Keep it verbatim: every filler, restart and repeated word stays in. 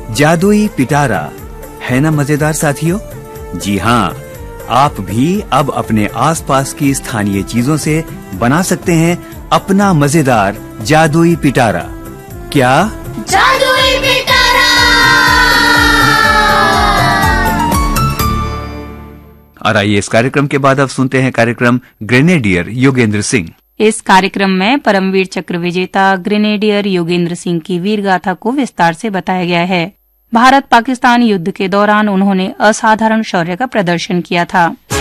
जादुई पिटारा है ना मजेदार साथियों? जी हाँ, आप भी अब अपने आसपास की स्थानीय चीजों से बना सकते हैं अपना मजेदार जादुई पिटारा। क्या? जादुई पिटारा! और आइए इस कार्यक्रम के बाद अब सुनते हैं कार्यक्रम ग्रेनेडियर योगेंद्र सिंह। इस कार्यक्रम में परमवीर चक्र विजेता ग्रेनेडियर योगेंद्र सिंह की वीर गाथा को विस्तार से बताया गया है। भारत पाकिस्तान युद्ध के दौरान उन्होंने असाधारण शौर्य का प्रदर्शन किया था।